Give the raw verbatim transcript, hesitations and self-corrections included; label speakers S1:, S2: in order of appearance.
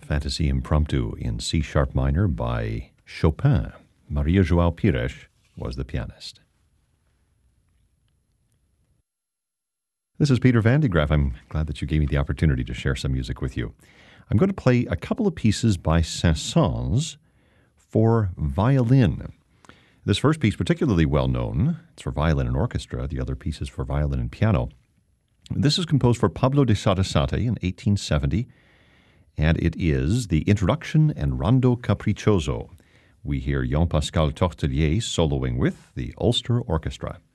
S1: Fantasy Impromptu in C sharp minor by Chopin. Maria João Pires was the pianist. This is Peter Van de Graaff. I'm glad that you gave me the opportunity to share some music with you. I'm going to play a couple of pieces by Saint-Saëns for violin. This first piece, particularly well known, it's for violin and orchestra. The other piece is for violin and piano. This is composed for Pablo de Sarasate in eighteen seventy, and it is the introduction and Rondo Capriccioso. We hear Jean-Pascal Tortelier soloing with the Ulster Orchestra.